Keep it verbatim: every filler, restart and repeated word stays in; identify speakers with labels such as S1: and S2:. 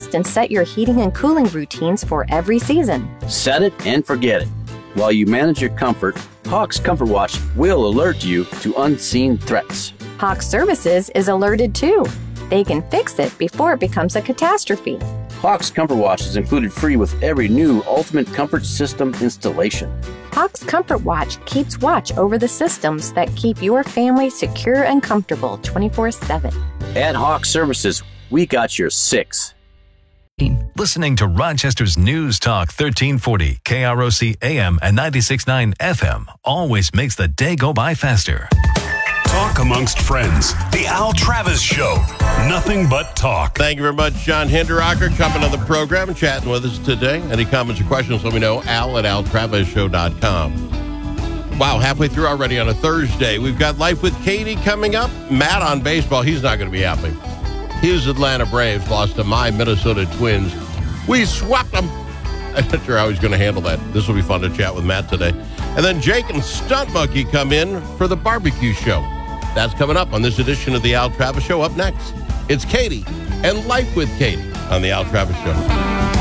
S1: adjust and set your heating and cooling routines for every season.
S2: Set it and forget it. While you manage your comfort, Hawks Comfort Watch will alert you to unseen threats.
S1: Hawks Services is alerted too. They can fix it before it becomes a catastrophe.
S2: Hawks Comfort Watch is included free with every new Ultimate Comfort System installation.
S1: Hawks Comfort Watch keeps watch over the systems that keep your family secure and comfortable twenty-four seven.
S2: At Hawks Services, we got your six.
S3: Listening to Rochester's News Talk thirteen forty, K R O C A M and ninety-six point nine F M always makes the day go by faster.
S4: Talk amongst friends. The Al Travis Show. Nothing but talk.
S5: Thank you very much, John Hinderocker, coming on the program and chatting with us today. Any comments or questions, let me know. Al at al travis show dot com. Wow, halfway through already on a Thursday. We've got Life with Katie coming up. Matt on baseball, he's not going to be happy. His Atlanta Braves lost to my Minnesota Twins. We swept them. I'm not sure how he's going to handle that. This will be fun to chat with Matt today. And then Jake and Stunt Monkey come in for the barbecue show. That's coming up on this edition of the Al Travis Show. Up next, it's Katie and Life with Katie on the Al Travis Show.